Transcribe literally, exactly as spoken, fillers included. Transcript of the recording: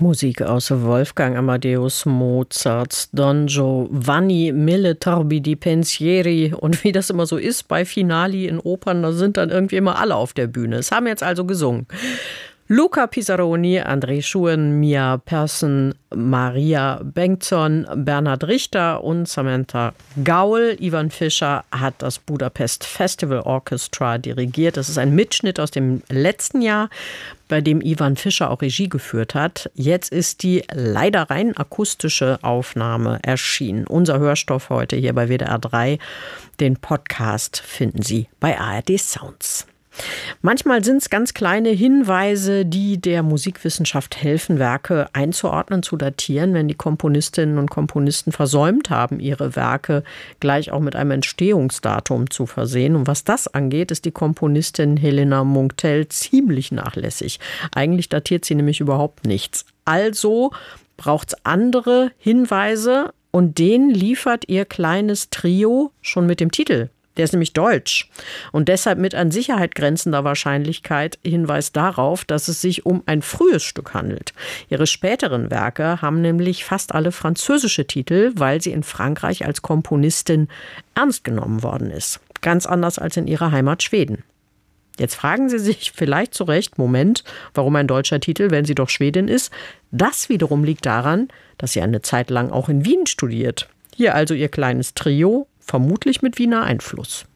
Musik aus Wolfgang Amadeus Mozarts Don Giovanni Mille Torbidi Pensieri. Und wie das immer so ist bei Finali in Opern, da sind dann irgendwie immer alle auf der Bühne. Es haben jetzt also gesungen Luca Pisaroni, André Schuen, Mia Persson, Maria Bengtsson, Bernhard Richter und Samantha Gaul. Ivan Fischer hat das Budapest Festival Orchestra dirigiert. Das ist ein Mitschnitt aus dem letzten Jahr, bei dem Ivan Fischer auch Regie geführt hat. Jetzt ist die leider rein akustische Aufnahme erschienen. Unser Hörstoff heute hier bei W D R drei. Den Podcast finden Sie bei A R D Sounds. Manchmal sind es ganz kleine Hinweise, die der Musikwissenschaft helfen, Werke einzuordnen, zu datieren, wenn die Komponistinnen und Komponisten versäumt haben, ihre Werke gleich auch mit einem Entstehungsdatum zu versehen. Und was das angeht, ist die Komponistin Helena Munktell ziemlich nachlässig. Eigentlich datiert sie nämlich überhaupt nichts. Also braucht es andere Hinweise und den liefert ihr kleines Trio schon mit dem Titel. Der ist nämlich deutsch und deshalb mit an Sicherheit grenzender Wahrscheinlichkeit Hinweis darauf, dass es sich um ein frühes Stück handelt. Ihre späteren Werke haben nämlich fast alle französische Titel, weil sie in Frankreich als Komponistin ernst genommen worden ist. Ganz anders als in ihrer Heimat Schweden. Jetzt fragen Sie sich vielleicht zu Recht, Moment, warum ein deutscher Titel, wenn sie doch Schwedin ist? Das wiederum liegt daran, dass sie eine Zeit lang auch in Wien studiert. Hier also ihr kleines Trio, vermutlich mit Wiener Einfluss.